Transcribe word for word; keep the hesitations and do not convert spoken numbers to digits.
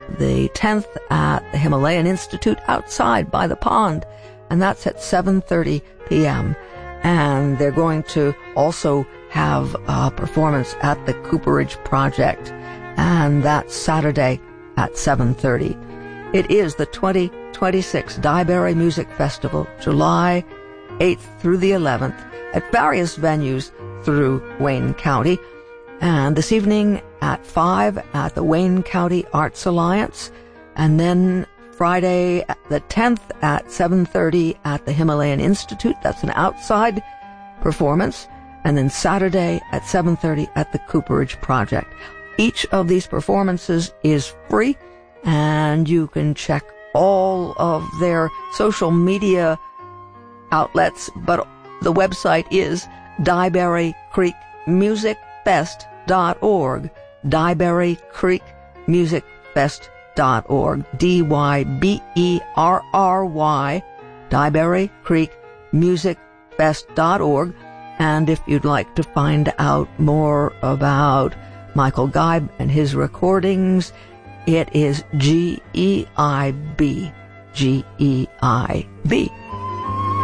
the tenth at the Himalayan Institute outside by the pond, and that's at seven thirty p.m. And they're going to also have a performance at the Cooperage Project, and that's Saturday at seven thirty. It is the twenty twenty-six Dyeberry Music Festival, July eighth through the eleventh, at various venues through Wayne County. And this evening at five at the Wayne County Arts Alliance, and then Friday the tenth at seven thirty at the Himalayan Institute. That's an outside performance. And then Saturday at seven thirty at the Cooperage Project. Each of these performances is free, and you can check all of their social media outlets, but the website is Dyeberry Creek Music Fest dot org. Dyeberry Creek Music Fest dot org. D Y B E R R Y. Dyeberry Creek Music Fest dot org. And if you'd like to find out more about Michael Geib and his recordings, it is G E I B. G E I B.